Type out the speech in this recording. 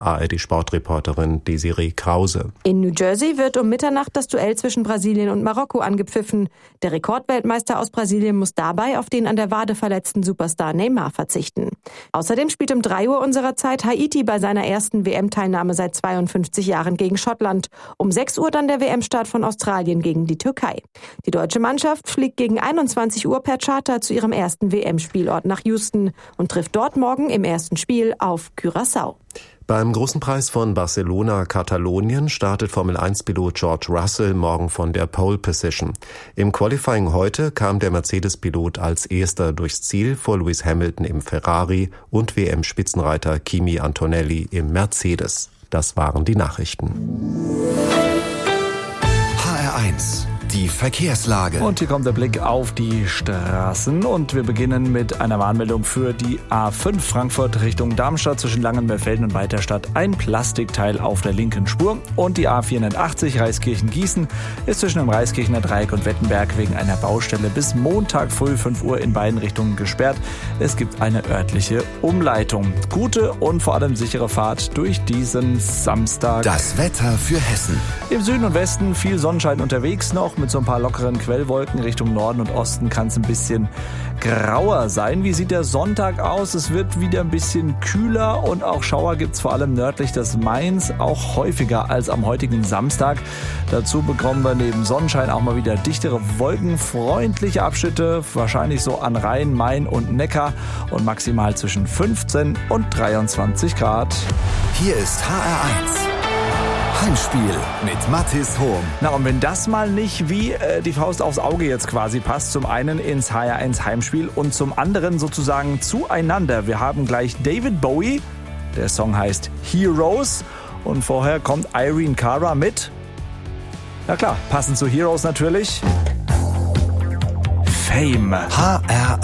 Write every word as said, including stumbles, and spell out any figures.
A R D-Sportreporterin Desiree Krause. In New Jersey wird um Mitternacht das Duell zwischen Brasilien und Marokko angepfiffen. Der Rekordweltmeister aus Brasilien muss dabei auf den an der Wade verletzten Superstar Neymar verzichten. Außerdem spielt um drei Uhr unserer Zeit Haiti bei seiner ersten W M-Teilnahme seit zweiundfünfzig Jahren gegen Schottland. Um sechs Uhr dann der W M-Start von Australien gegen die Türkei. Die deutsche Mannschaft fliegt gegen einundzwanzig Uhr per Charter zu ihrem ersten W M-Spielort nach Houston und trifft dort morgen im ersten Spiel auf Curaçao. Beim Großen Preis von Barcelona-Katalonien startet Formel eins Pilot George Russell morgen von der Pole Position. Im Qualifying heute kam der Mercedes-Pilot als erster durchs Ziel vor Lewis Hamilton im Ferrari und W M-Spitzenreiter Kimi Antonelli im Mercedes. Das waren die Nachrichten. H R eins. Die Verkehrslage. Und hier kommt der Blick auf die Straßen und wir beginnen mit einer Warnmeldung für die A fünf Frankfurt Richtung Darmstadt zwischen Langenberfelden und Weiterstadt. Ein Plastikteil auf der linken Spur und die A vierhundertachtzig Reiskirchen-Gießen ist zwischen dem Reiskirchener Dreieck und Wettenberg wegen einer Baustelle bis Montag früh fünf Uhr in beiden Richtungen gesperrt. Es gibt eine örtliche Umleitung. Gute und vor allem sichere Fahrt durch diesen Samstag. Das Wetter für Hessen. Im Süden und Westen viel Sonnenschein unterwegs noch. Mit so ein paar lockeren Quellwolken Richtung Norden und Osten kann es ein bisschen grauer sein. Wie sieht der Sonntag aus? Es wird wieder ein bisschen kühler und auch Schauer gibt es vor allem nördlich des Mains, auch häufiger als am heutigen Samstag. Dazu bekommen wir neben Sonnenschein auch mal wieder dichtere Wolken, freundliche Abschnitte, wahrscheinlich so an Rhein, Main und Neckar und maximal zwischen fünfzehn und dreiundzwanzig Grad. Hier ist H R eins. Heimspiel mit Mathis Hohm. Na, und wenn das mal nicht wie äh, die Faust aufs Auge jetzt quasi passt, zum einen ins H R eins Heimspiel und zum anderen sozusagen zueinander. Wir haben gleich David Bowie, der Song heißt Heroes und vorher kommt Irene Cara mit, na klar, passend zu Heroes natürlich, Fame. H R